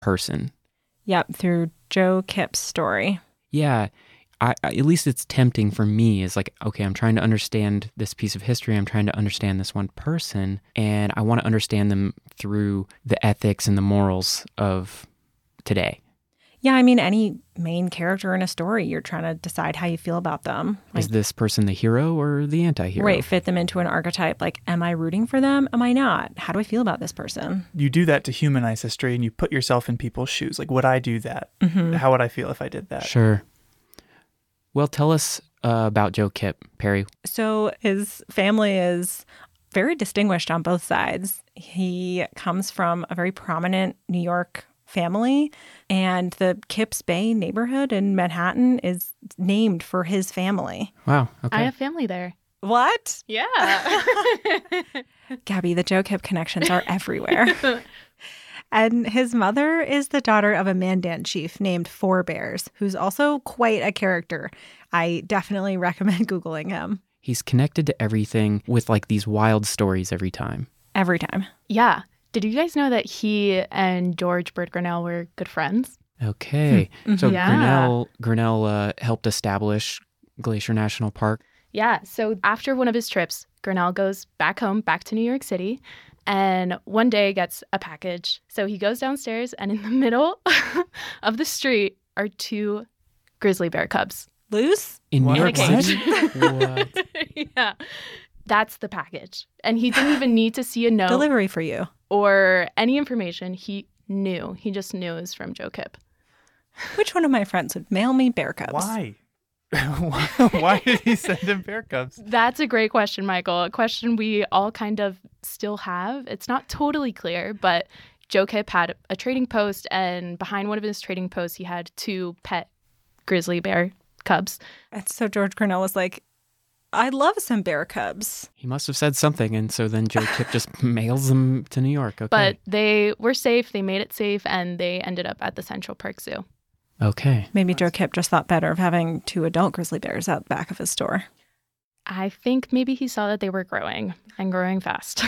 person. Yep, through Joe Kipp's story. Yeah, at least it's tempting for me. Is like, okay, I'm trying to understand this piece of history. I'm trying to understand this one person, and I want to understand them through the ethics and the morals of today. Yeah, I mean, any main character in a story, you're trying to decide how you feel about them. Is this person the hero or the anti-hero? Right, fit them into an archetype. Like, am I rooting for them? Am I not? How do I feel about this person? You do that to humanize history, and you put yourself in people's shoes. Like, would I do that? Mm-hmm. How would I feel if I did that? Sure. Well, tell us about Joe Kipp, Perry. So his family is very distinguished on both sides. He comes from a very prominent New York family, and the Kips Bay neighborhood in Manhattan is named for his family. Wow. Okay. I have family there. What? Yeah. Gabby, the Joe Kipp connections are everywhere. And his mother is the daughter of a Mandan chief named Four Bears, who's also quite a character. I definitely recommend Googling him. He's connected to everything with like these wild stories every time. Every time. Yeah. Did you guys know that he and George Bird Grinnell were good friends? Okay. So Yeah. Grinnell helped establish Glacier National Park. Yeah. So after one of his trips, Grinnell goes back home, back to New York City, and one day gets a package. So he goes downstairs, and in the middle of the street are two grizzly bear cubs. Loose? In New What? York What? City? What? Yeah. That's the package. And he didn't even need to see a note Delivery for you. or any information. He knew. He just knew it was from Joe Kipp. Which one of my friends would mail me bear cubs? Why? Why did he send him bear cubs? That's a great question, Michael. A question we all kind of still have. It's not totally clear, but Joe Kipp had a trading post, and behind one of his trading posts, he had two pet grizzly bear cubs. And so George Grinnell was like, I love some bear cubs. He must have said something, and so then Joe Kipp just mails them to New York. Okay. But they were safe. They made it safe, and they ended up at the Central Park Zoo. Okay. Maybe Joe Kipp just thought better of having two adult grizzly bears out back of his store. I think maybe he saw that they were growing and growing fast.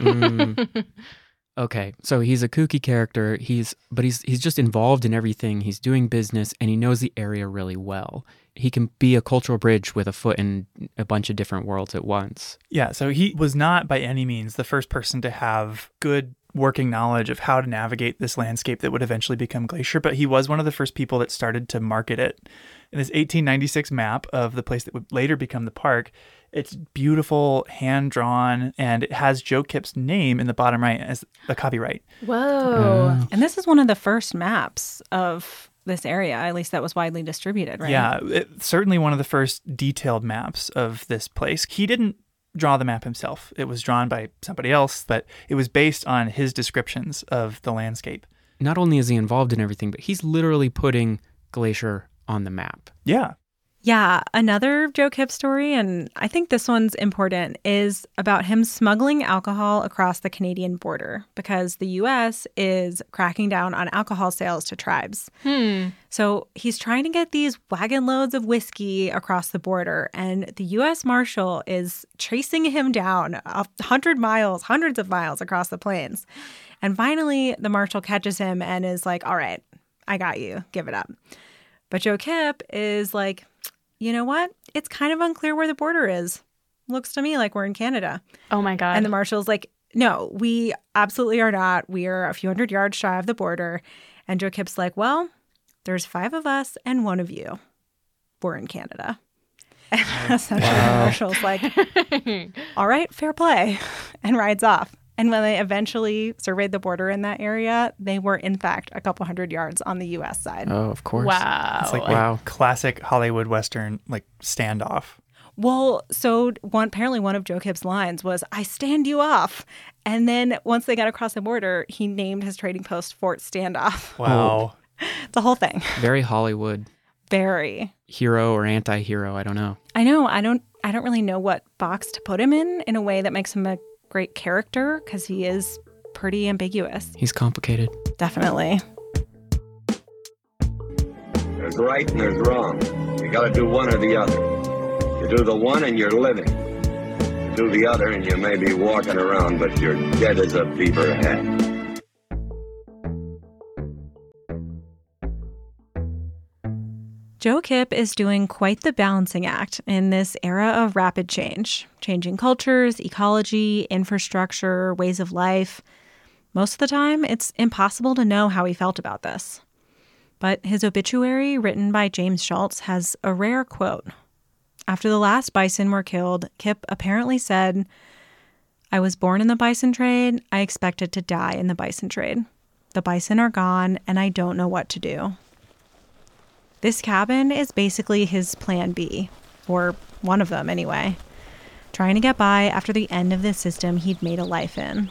Okay, so he's a kooky character. He's just involved in everything. He's doing business, and he knows the area really well. He can be a cultural bridge with a foot in a bunch of different worlds at once. Yeah, so he was not by any means the first person to have good working knowledge of how to navigate this landscape that would eventually become Glacier, but he was one of the first people that started to market it. In this 1896 map of the place that would later become the park, it's beautiful, hand-drawn, and it has Joe Kipp's name in the bottom right as the copyright. Whoa. And this is one of the first maps of this area, at least that was widely distributed, right? Yeah, certainly one of the first detailed maps of this place. He didn't draw the map himself. It was drawn by somebody else, but it was based on his descriptions of the landscape. Not only is he involved in everything, but he's literally putting Glacier on the map. Yeah. Yeah, another Joe Kipp story, and I think this one's important, is about him smuggling alcohol across the Canadian border because the U.S. is cracking down on alcohol sales to tribes. So he's trying to get these wagon loads of whiskey across the border, and the U.S. Marshal is chasing him down 100 miles, hundreds of miles across the plains. And finally, the Marshal catches him and is like, all right, I got you. Give it up. But Joe Kipp is like, you know what? It's kind of unclear where the border is. Looks to me like we're in Canada. Oh, my God. And the Marshal's like, no, we absolutely are not. We are a few hundred yards shy of the border. And Joe Kipp's like, well, there's 5 of us and 1 of you. We're in Canada. And essentially the Marshal's like, all right, fair play, and rides off. And when they eventually surveyed the border in that area, they were, in fact, a couple hundred yards on the U.S. side. Oh, of course. Wow. It's like Wow. a classic Hollywood Western, like, standoff. Well, so apparently one of Joe Kipp's lines was, I stand you off. And then once they got across the border, he named his trading post Fort Standoff. Wow. The whole thing. Very Hollywood. Very. Hero or anti-hero, I don't know. I know. I don't really know what box to put him in a way that makes him a great character because he is pretty ambiguous. He's complicated. Definitely. There's right and there's wrong. You gotta do one or the other. You do the one and you're living. You do the other and you may be walking around, but you're dead as a beaver head. Joe Kipp is doing quite the balancing act in this era of rapid change, changing cultures, ecology, infrastructure, ways of life. Most of the time, it's impossible to know how he felt about this. But his obituary, written by James Schultz, has a rare quote. After the last bison were killed, Kipp apparently said, "I was born in the bison trade. I expected to die in the bison trade. The bison are gone, and I don't know what to do." This cabin is basically his plan B, or one of them anyway, trying to get by after the end of the system he'd made a life in.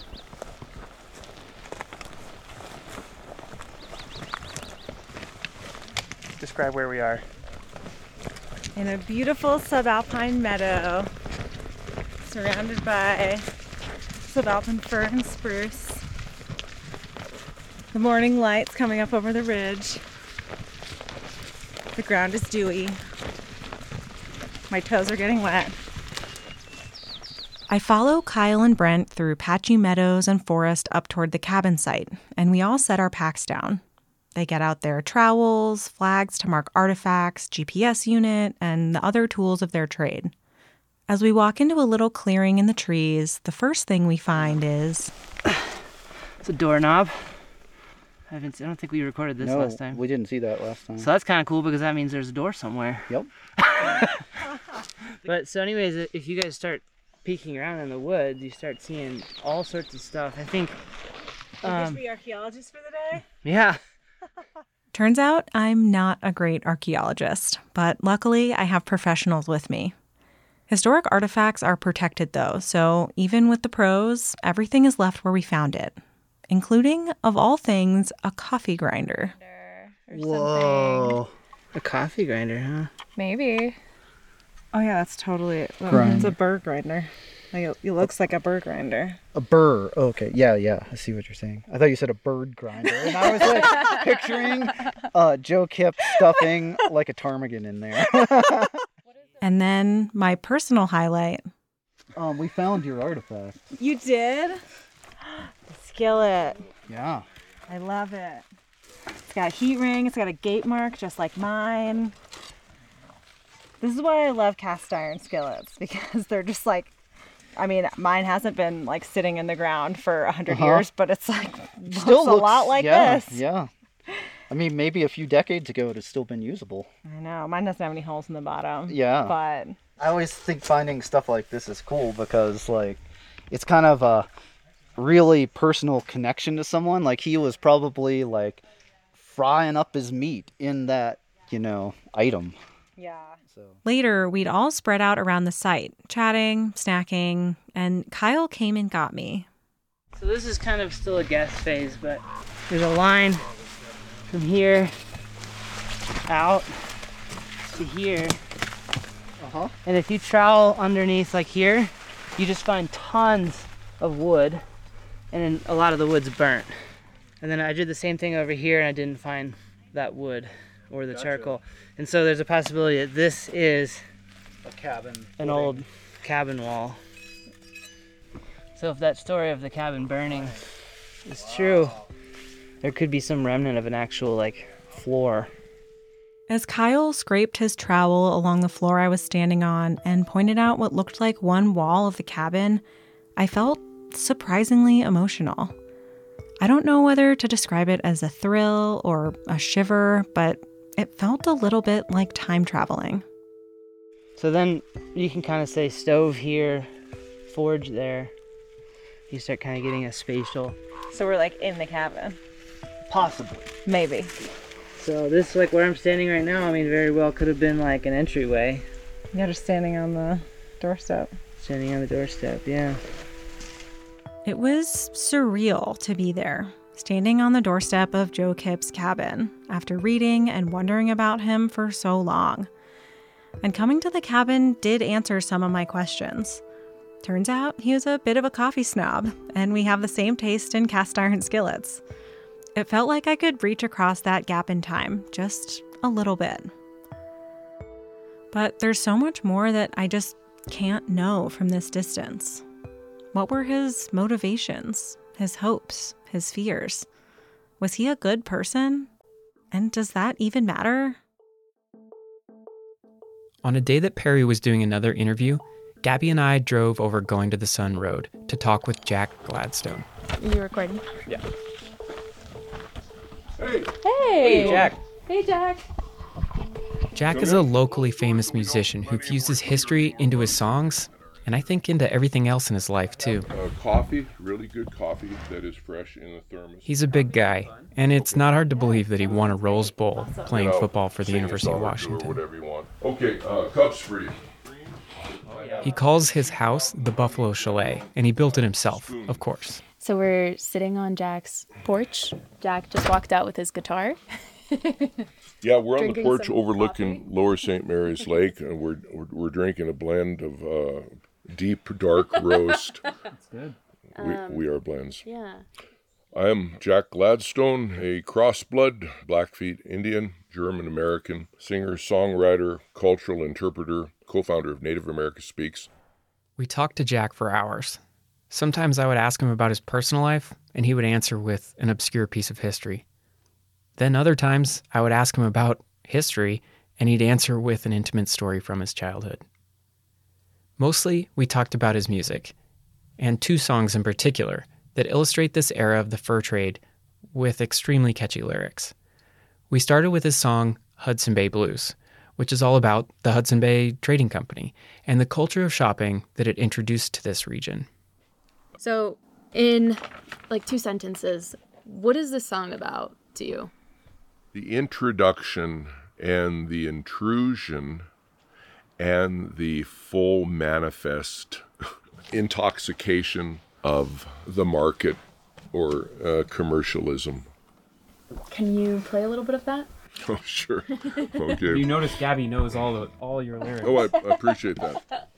Describe where we are. In a beautiful subalpine meadow, surrounded by subalpine fir and spruce. The morning light's coming up over the ridge. The ground is dewy. My toes are getting wet. I follow Kyle and Brent through patchy meadows and forest up toward the cabin site, and we all set our packs down. They get out their trowels, flags to mark artifacts, GPS unit, and the other tools of their trade. As we walk into a little clearing in the trees, the first thing we find is... It's a doorknob. I don't think we recorded this last time. We didn't see that last time. So that's kind of cool because that means there's a door somewhere. Yep. But so anyways, if you guys start peeking around in the woods, you start seeing all sorts of stuff. I think... I guess we archaeologists for the day? Yeah. Turns out I'm not a great archaeologist, but luckily I have professionals with me. Historic artifacts are protected though, so even with the pros, everything is left where we found it, including, of all things, a coffee grinder. Whoa. A coffee grinder, huh? Maybe. Oh yeah, that's totally it. Grind. It's a burr grinder. Like, it looks like a burr grinder. A burr. Oh, okay. Yeah. I see what you're saying. I thought you said a bird grinder. And I was like picturing Joe Kipp stuffing like a ptarmigan in there. And then my personal highlight. We found your artifact. You did? The skillet. Yeah. I love it. It's got a heat ring. It's got a gate mark just like mine. This is why I love cast iron skillets, because they're just like, I mean, mine hasn't been like sitting in the ground for 100 years, but it's like Still looks a lot like this. Yeah. I mean, maybe a few decades ago it has still been usable. I know. Mine doesn't have any holes in the bottom. Yeah. But I always think finding stuff like this is cool because, like, it's kind of a really personal connection to someone. Like, he was probably, like, frying up his meat in that, item. yeah. So. Later, we'd all spread out around the site, chatting, snacking, and Kyle came and got me. So this is kind of still a guess phase, but there's a line from here out to here. Uh-huh. And if you trowel underneath like here, you just find tons of wood, and then a lot of the wood's burnt. And then I did the same thing over here and I didn't find that wood or the charcoal. And so there's a possibility that this is A cabin. an old cabin wall. So if that story of the cabin burning is true, there could be some remnant of an actual, floor. As Kyle scraped his trowel along the floor I was standing on and pointed out what looked like one wall of the cabin, I felt surprisingly emotional. I don't know whether to describe it as a thrill or a shiver, but it felt a little bit like time traveling. So then you can kind of say stove here, forge there. You start kind of getting a spatial. So we're in the cabin. Possibly. Maybe. So this, where I'm standing right now, very well could have been an entryway. You're just standing on the doorstep. Standing on the doorstep, yeah. It was surreal to be there, standing on the doorstep of Joe Kipp's cabin after reading and wondering about him for so long. And coming to the cabin did answer some of my questions. Turns out he was a bit of a coffee snob, and we have the same taste in cast iron skillets. It felt like I could reach across that gap in time just a little bit. But there's so much more that I just can't know from this distance. What were his motivations, his hopes, his fears? Was he a good person? And does that even matter? On a day that Perry was doing another interview, Gabby and I drove over Going to the Sun Road to talk with Jack Gladstone. Are you recording? Yeah. Hey! Hey, Jack. Hey, Jack. Jack is a locally famous musician who fuses history into his songs, and I think into everything else in his life, too. Coffee, really good coffee that is fresh in a thermos. He's a big guy, and it's not hard to believe that he won a Rose Bowl playing football for the University of Washington. Whatever you want. Okay, cups for you. He calls his house the Buffalo Chalet, and he built it himself, of course. So we're sitting on Jack's porch. Jack just walked out with his guitar. Yeah, we're on the Drinking porch some overlooking coffee. Lower St. Mary's Lake, and we're drinking a blend of deep dark roast. That's good. We are blends. Yeah. I am Jack Gladstone, a crossblood Blackfeet Indian, German-American, singer, songwriter, cultural interpreter, co-founder of Native America Speaks. We talked to Jack for hours. Sometimes I would ask him about his personal life, and he would answer with an obscure piece of history. Then other times, I would ask him about history, and he'd answer with an intimate story from his childhood. Mostly, we talked about his music, and two songs in particular that illustrate this era of the fur trade with extremely catchy lyrics. We started with his song, Hudson Bay Blues, which is all about the Hudson Bay Trading Company and the culture of shopping that it introduced to this region. So, in like 2 sentences, what is this song about to you? The introduction and the intrusion and the full manifest intoxication of the market or commercialism. Can you play a little bit of that? Oh, sure. Okay. You notice Gabby knows all your lyrics. Oh, I appreciate that.